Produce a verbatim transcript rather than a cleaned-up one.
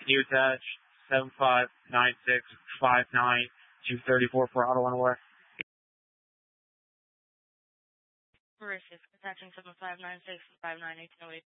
Can you attach seven five nine six five nine two three four for auto unaware? Mauritius, attaching seven five nine six five nine eight oh eight.